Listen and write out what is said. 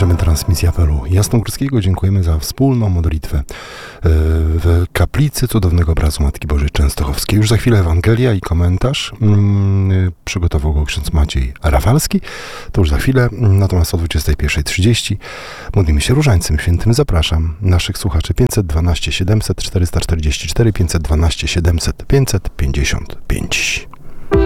Kończymy transmisję apelu jasnogórskiego. Dziękujemy za wspólną modlitwę w kaplicy cudownego obrazu Matki Bożej Częstochowskiej. Już za chwilę Ewangelia i komentarz. Przygotował go ksiądz Maciej Rafalski. To już za chwilę. Natomiast o 21:30 modlimy się różańcem świętym. Zapraszam naszych słuchaczy 512 700 444 512 700 555.